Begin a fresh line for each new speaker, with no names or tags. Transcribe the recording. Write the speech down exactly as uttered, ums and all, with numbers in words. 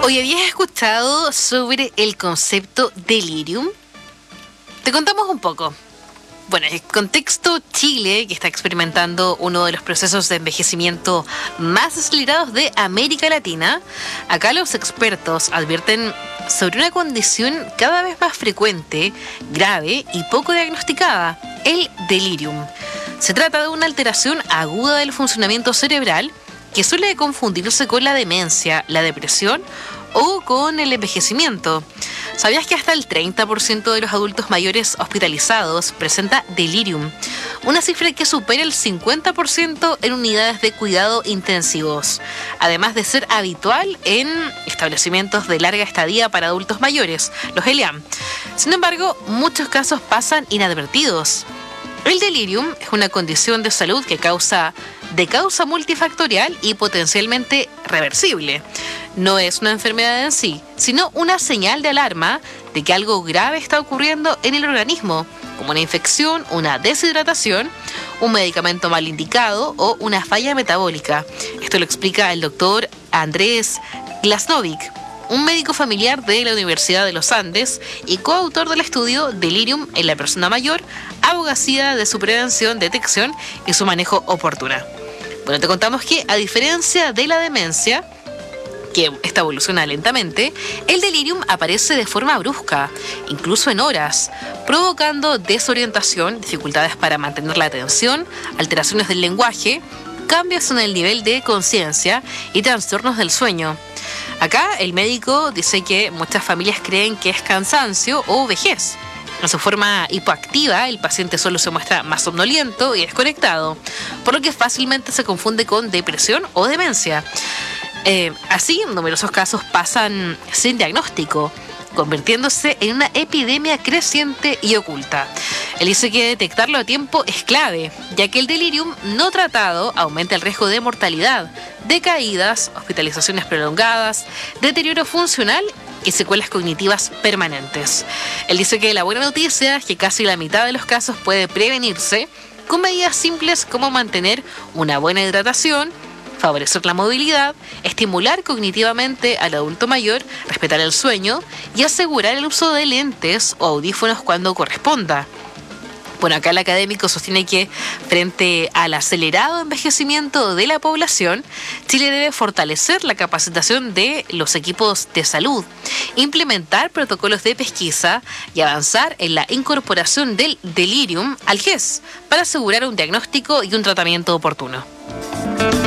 Hoy ¿habías escuchado sobre el concepto delirium? Te contamos un poco. Bueno, en el contexto Chile, que está experimentando uno de los procesos de envejecimiento más acelerados de América Latina, acá los expertos advierten sobre una condición cada vez más frecuente, grave y poco diagnosticada, el delirium. Se trata de una alteración aguda del funcionamiento cerebral que suele confundirse con la demencia, la depresión o con el envejecimiento. ¿Sabías que hasta el treinta por ciento de los adultos mayores hospitalizados presenta delirium? Una cifra que supera el cincuenta por ciento en unidades de cuidado intensivos, además de ser habitual en establecimientos de larga estadía para adultos mayores, los E L A M. Sin embargo, muchos casos pasan inadvertidos. El delirium es una condición de salud que causa de causa multifactorial y potencialmente reversible. No es una enfermedad en sí, sino una señal de alarma de que algo grave está ocurriendo en el organismo, como una infección, una deshidratación, un medicamento mal indicado o una falla metabólica. Esto lo explica el doctor Andrés Glasnovic, un médico familiar de la Universidad de los Andes y coautor del estudio Delirium en la persona mayor, abogacía de su prevención, detección y su manejo oportuna. Bueno, te contamos que a diferencia de la demencia, que esta evoluciona lentamente, el delirium aparece de forma brusca, incluso en horas, provocando desorientación, dificultades para mantener la atención, alteraciones del lenguaje, cambios en el nivel de conciencia y trastornos del sueño. Acá el médico dice que muchas familias creen que es cansancio o vejez. En su forma hipoactiva, el paciente solo se muestra más somnoliento y desconectado, por lo que fácilmente se confunde con depresión o demencia. Eh, así, numerosos casos pasan sin diagnóstico, convirtiéndose en una epidemia creciente y oculta. Él dice que detectarlo a tiempo es clave, ya que el delirium no tratado aumenta el riesgo de mortalidad, de caídas, hospitalizaciones prolongadas, deterioro funcional y secuelas cognitivas permanentes. Él dice que la buena noticia es que casi la mitad de los casos puede prevenirse con medidas simples como mantener una buena hidratación, favorecer la movilidad, estimular cognitivamente al adulto mayor, respetar el sueño y asegurar el uso de lentes o audífonos cuando corresponda. Bueno, acá el académico sostiene que frente al acelerado envejecimiento de la población, Chile debe fortalecer la capacitación de los equipos de salud, implementar protocolos de pesquisa y avanzar en la incorporación del delirium al G E S para asegurar un diagnóstico y un tratamiento oportuno.